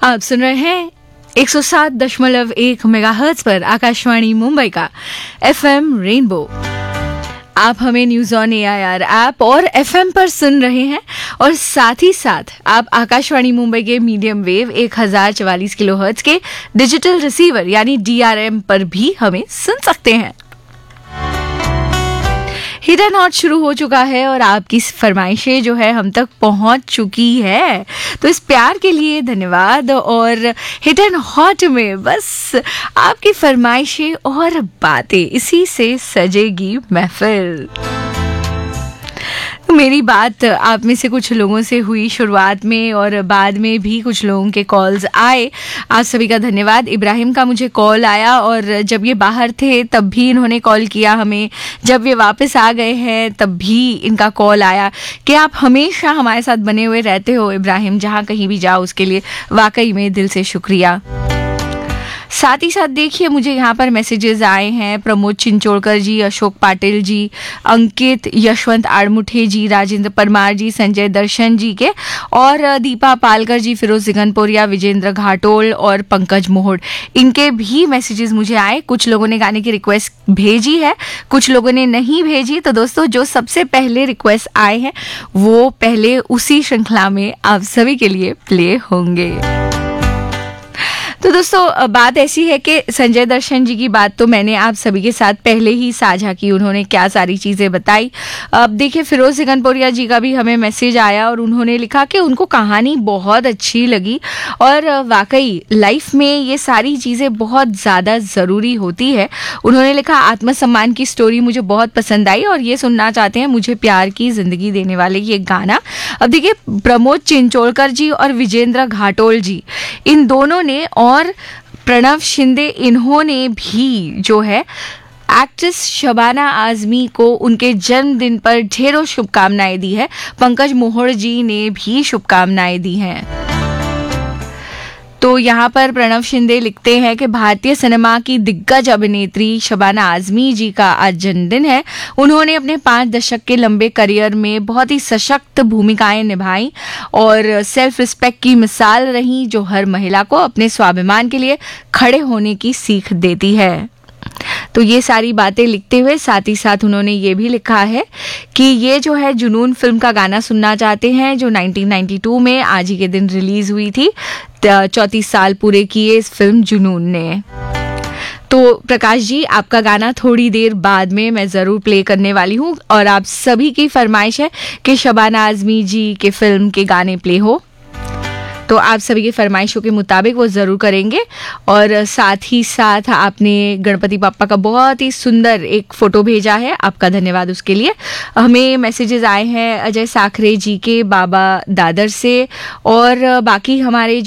आप सुन रहे हैं 107.1 मेगाहर्ट्ज पर आकाशवाणी मुंबई का FM रेनबो। आप हमें न्यूज ऑन AIR ऐप और FM पर सुन रहे हैं और साथ ही साथ आप आकाशवाणी मुंबई के मीडियम वेव 1044 किलोहर्ट्ज के डिजिटल रिसीवर यानी DRM पर भी हमें सुन सकते हैं। हिट एंड हॉट शुरू हो चुका है और आपकी फरमाइशें जो है हम तक पहुंच चुकी है, तो इस प्यार के लिए धन्यवाद। और हिट एंड हॉट में बस आपकी फरमाइशें और बातें, इसी से सजेगी महफिल। मेरी बात आप में से कुछ लोगों से हुई शुरुआत में और बाद में भी कुछ लोगों के कॉल्स आए। आप सभी का धन्यवाद। इब्राहिम का मुझे कॉल आया और जब ये बाहर थे तब भी इन्होंने कॉल किया हमें, जब ये वापस आ गए हैं तब भी इनका कॉल आया कि आप हमेशा हमारे साथ बने हुए रहते हो इब्राहिम, जहाँ कहीं भी जाओ उसके लिए वाकई में दिल से शुक्रिया। साथ ही साथ देखिए मुझे यहाँ पर मैसेजेस आए हैं प्रमोद चिंचोड़कर जी, अशोक पाटिल जी, अंकित, यशवंत आड़मुठे जी, राजेंद्र परमार जी, संजय दर्शन जी के, और दीपा पालकर जी, फिरोज जिगनपुरिया, विजेंद्र घाटोल और पंकज मोहड़, इनके भी मैसेजेस मुझे आए। कुछ लोगों ने गाने की रिक्वेस्ट भेजी है, कुछ लोगों ने नहीं भेजी। तो दोस्तों जो सबसे पहले रिक्वेस्ट आए हैं वो पहले उसी श्रृंखला में आप सभी के लिए प्ले होंगे। तो दोस्तों बात ऐसी है कि संजय दर्शन जी की बात तो मैंने आप सभी के साथ पहले ही साझा की, उन्होंने क्या सारी चीज़ें बताई। अब देखिए फिरोज जिगनपुरिया जी का भी हमें मैसेज आया और उन्होंने लिखा कि उनको कहानी बहुत अच्छी लगी और वाकई लाइफ में ये सारी चीज़ें बहुत ज़्यादा ज़रूरी होती है। उन्होंने लिखा आत्मसम्मान की स्टोरी मुझे बहुत पसंद आई और ये सुनना चाहते हैं मुझे प्यार की ज़िंदगी देने वाले ये गाना। अब देखिए प्रमोद चिंचोड़कर जी और विजेंद्र घाटोल जी, इन दोनों ने और प्रणव शिंदे, इन्होंने भी जो है एक्ट्रेस शबाना आजमी को उनके जन्मदिन पर ढेरों शुभकामनाएं दी है। पंकज मोहड़ जी ने भी शुभकामनाएं दी हैं। तो यहाँ पर प्रणव शिंदे लिखते हैं कि भारतीय सिनेमा की दिग्गज अभिनेत्री शबाना आजमी जी का आज जन्मदिन है। उन्होंने अपने 5 दशक के लंबे करियर में बहुत ही सशक्त भूमिकाएं निभाई और सेल्फ रिस्पेक्ट की मिसाल रही, जो हर महिला को अपने स्वाभिमान के लिए खड़े होने की सीख देती है। तो ये सारी बातें लिखते हुए साथ ही साथ उन्होंने ये भी लिखा है कि ये जो है जुनून फिल्म का गाना सुनना चाहते हैं जो 1992 में आज ही के दिन रिलीज हुई थी। 34 साल पूरे किए इस फिल्म जुनून ने। तो प्रकाश जी आपका गाना थोड़ी देर बाद में मैं ज़रूर प्ले करने वाली हूँ और आप सभी की फरमाइश है कि शबाना आजमी जी के फिल्म के गाने प्ले हो, तो आप सभी की फरमाइशों के मुताबिक वो ज़रूर करेंगे। और साथ ही साथ आपने गणपति बाप्पा का बहुत ही सुंदर एक फ़ोटो भेजा है, आपका धन्यवाद उसके लिए। हमें मैसेजेस आए हैं अजय साखरे जी के बाबा दादर से और बाकी हमारे